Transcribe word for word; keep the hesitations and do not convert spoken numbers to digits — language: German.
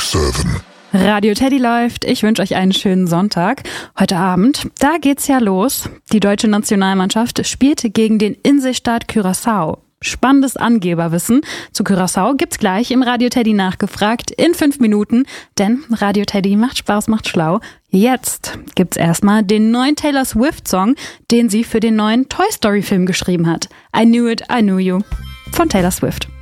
sieben. Radio Teddy läuft. Ich wünsche euch einen schönen Sonntag. Heute Abend, da geht's ja los. Die deutsche Nationalmannschaft spielt gegen den Inselstaat Curaçao. Spannendes Angeberwissen zu Curaçao gibt's gleich im Radio Teddy nachgefragt in fünf Minuten, denn Radio Teddy macht Spaß, macht schlau. Jetzt gibt's erstmal den neuen Taylor Swift Song, den sie für den neuen Toy Story Film geschrieben hat. I Knew It, I Knew You von Taylor Swift.